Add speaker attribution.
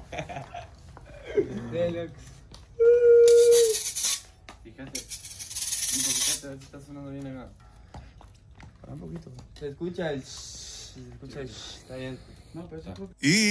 Speaker 1: Fíjate, a ver si está sonando bien acá.
Speaker 2: Para un poquito.
Speaker 1: Se escucha el... Se escucha el... Está bien.
Speaker 2: No, pero eso